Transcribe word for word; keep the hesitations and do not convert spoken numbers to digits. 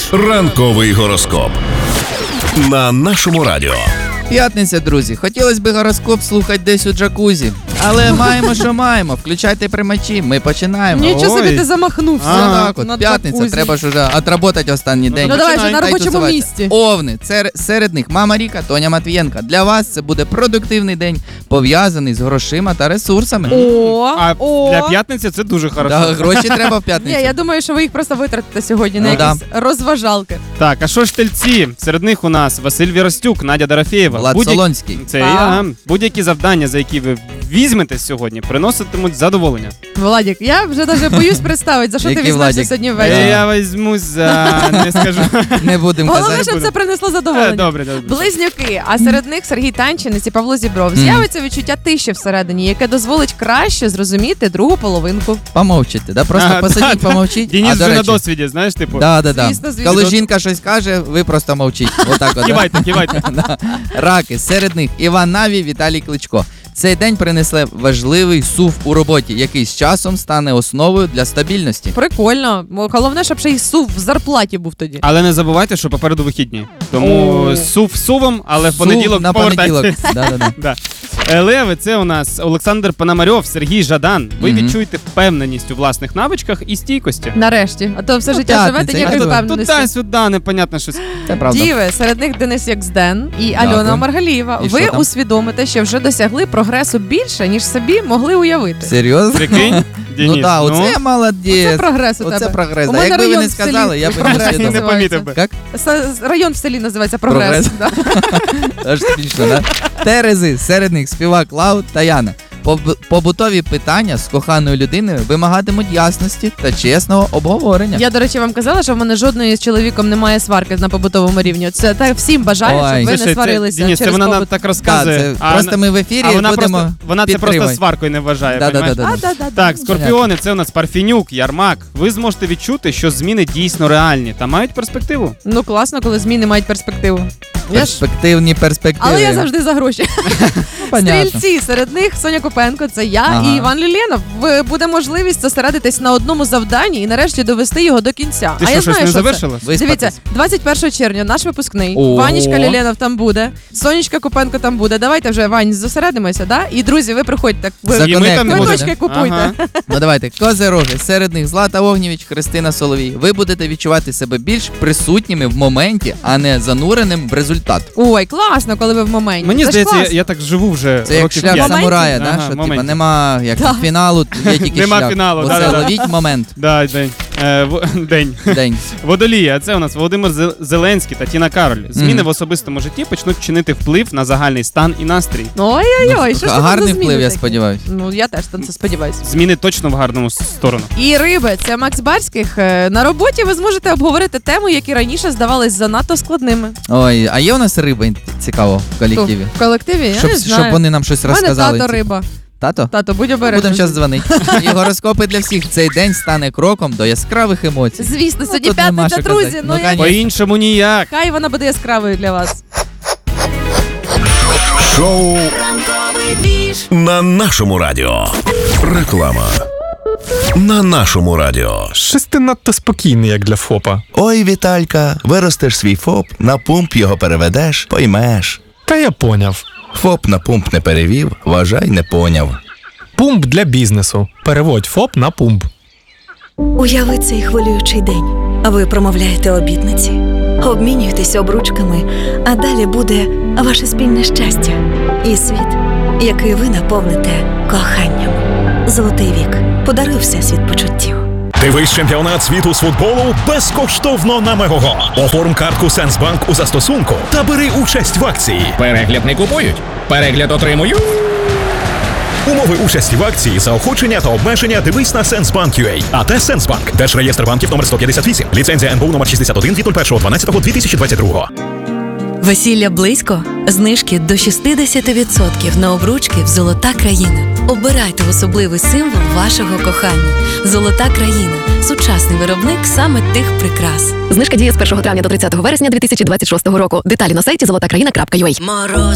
Ранковий гороскоп на нашому радіо. П'ятниця, друзі. Хотілося б гороскоп слухати десь у джакузі. Але маємо, що маємо. Включайте приймачі, ми починаємо. Нічого собі ти замахнувся. А, так от, п'ятниця, джакузі. треба ж уже отработати останній день. Ну давай вже на робочому місці. Овни, це серед них Мама Ріка, Тоня Матвієнка. Для вас це буде продуктивний день, пов'язаний з грошима та ресурсами. О, А о. для п'ятниці це дуже хорошо. Да, гроші треба в п'ятницю. Ні, я думаю, що ви їх просто витратите сьогодні на Ну, якісь розважалки. Так, а що ж тельці? Серед них у нас Василь Віростюк, Надя Дорофєєва. Влад Будь-які- Солонський. Це Так. я. Будь-які завдання, за які ви візьметесь сьогодні, приноситимуть задоволення. Владик, я вже навіть боюсь представити, за що ти Який візьмешся Владик? сьогодні Е, ввечері. Я візьмусь за... не скажу. Не будемо Головне, казати. щоб це принесло Е, задоволення. Добре, добре. Близнюки, а серед них Сергій Танчинець і Павло Зібров. Мгм. З'явиться відчуття тиші всередині, яке дозволить краще зрозуміти другу половинку. Помовчите, да? Просто Ага, посидіть, да, да. помовчіть. Денис А, вже до на речі, досвіді, знаєш, типу. Да, да, да. Звісно, звісно. Коли жінка щось каже, ви просто мовчіть. Отак от. да? Кивайте, кивайте. Да. Раки, серед них Іван Наві, Віталій Кличко. Цей день принесе важливий сув у роботі, який з часом стане основою для стабільності. Прикольно. Головне, щоб ще й сув в зарплаті був тоді. Але не забувайте, що попереду вихідні. Тому О. сув сувом, але в Сув понеділок на понеділок. повертайтесь. Да, да, да. Да. Е, Леви, це у нас Олександр Пономарьов, Сергій Жадан. Ви Мгм. відчуєте впевненість у власних навичках і стійкості. Нарешті. А то все Ну, життя п'ятниця, живете я ніякої думаю. Туди впевненості. сюди, непонятно щось. Це правда. Діви, серед них Денис Якзден і Дякую. Альона Маргалієва. І Ви що там? усвідомите, що вже досягли прогресу більше, ніж собі могли уявити. Серйозно? Прикинь, Денис. Ну так, оце молодець. Це прогрес у Оце тебе. прогрес. У А мене якби ви район не в сказали, селі я б не прогрес усвідомив. не помітив би. Як? С- Район в селі називається Прогрес. Прогрес. Да. Аж смішно, да? Терези, серед них співак Лаут та Яна. Поб- Побутові питання з коханою людиною вимагатимуть ясності та чесного обговорення. Я, до речі, вам казала, що в мене жодної з чоловіком немає сварки на побутовому рівні. Це так всім бажаю, Ой. щоб ви Слушай, не це- сварилися Денис, це через вона нам побут. так Так, розказує. це а просто вона- ми в ефірі а вона будемо просто, вона це просто підтримувати. сваркою не вважає, Да, да, понімаєш? да, да. А, да, да, да. Так, скорпіони, це у нас Парфінюк, Ярмак. Ви зможете відчути, що зміни дійсно реальні та мають перспективу. Ну класно, коли зміни мають перспективу. Я ж... перспективні перспективи. Але я завжди за гроші. Ну, понятно. Стрільці, серед них Соня Копенко, це я Ага. і Іван Люленов. В- Буде можливість зосередитись на одному завданні і нарешті довести його до кінця. Ти а що, я щось знаю, не що це. завершила? Виспатись. Дивіться, двадцять першого червня наш випускний. О. Ванечка Люленов там буде, Сонечка Копенко там буде. Давайте вже, Вань, зосередимося, да? І друзі, ви приходьте. Ви За- І ми там Коннект будемо. квиточки купуйте. Ага. Ну давайте, козироги, серед них Злата Огнєвіч, Христина Соловій. Ви будете відчувати себе більш присутніми в моменті, а не зануреним в результат. Ой, класно, коли ви в моменті. Мені Це ж здається, я, клас. я так живу вже Це як років шлях п'ять. самурая, Ага, да? Що типа моменті. нема як Да. фіналу, є тільки Нема шлях. фіналу, Оце да-да-да. ловіть момент. Да, день. Е, в- день. День. Водолії, а це у нас Володимир Зе- Зеленський та Тіна Кароль. Зміни Мгм. в особистому житті почнуть чинити вплив на загальний стан і настрій. Ой-ой-ой, що ж це Ну, Гарний за зміни вплив, я такі? сподіваюся. Ну, я теж на це сподіваюся. Зміни точно в гарному с- сторону. І риби, це Макс Барських. Е, На роботі ви зможете обговорити теми, які раніше здавались занадто складними. Ой, а є у нас риба цікаво в колективі? В колективі, я Щоб, не знаю. щоб вони нам щось У мене розказали. тато типу. риба. Тато? Тато, будь Будемо обережний. зараз дзвонити. І гороскопи для всіх. Цей день стане кроком до яскравих емоцій. Звісно, Ну, сьогодні тут нема п'ятниця, що друзі. казати. Ну, Ну, я... конечно. По-іншому ніяк. Хай вона буде яскравою для вас. Шоу на нашому радіо. Реклама на нашому радіо. Щось ти надто спокійний, як для ФОПа. Ой, Віталька, виростеш свій ФОП, на пумп його переведеш, поймеш. Та я поняв. ФОП на пумп не перевів, вважай, не поняв. Пумп для бізнесу. Переводь ФОП на пумп. Уяви цей хвилюючий день. Ви промовляєте обітниці, обмінюєтеся обручками, а далі буде ваше спільне щастя і світ, який ви наповните коханням. Золотий вік. Подаруй всесвіт почуттів. Дивись чемпіонат світу з футболу безкоштовно на Мегого. Оформ картку Сенсбанк у застосунку та бери участь в акції. Перегляд не купують, перегляд отримую. Умови участі в акції, заохочення та обмеження дивись на Сенсбанк.ua. АТ Сенсбанк. Держреєстр банків номер сто п'ятдесят вісім. Ліцензія ен бе у номер шістдесят один від першого дванадцятого дві тисячі двадцять другого. Весілля близько? Знижки до шістдесят відсотків на обручки в «Золота країна». Обирайте особливий символ вашого кохання. «Золота країна» – сучасний виробник саме тих прикрас. Знижка діє з першого травня до тридцятого вересня дві тисячі двадцять шостого року. Деталі на сайті золота країна крапка ю а. Мороз